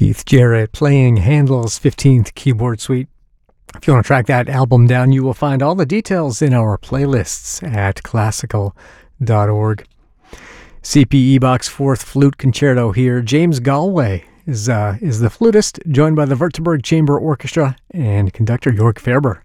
Keith Jarrett playing Handel's 15th Keyboard Suite. If you want to track that album down, you will find all the details in our playlists at classical.org. CPE Bach's Fourth Flute Concerto here. James Galway is the flutist, joined by the Württemberg Chamber Orchestra and conductor Jörg Ferber.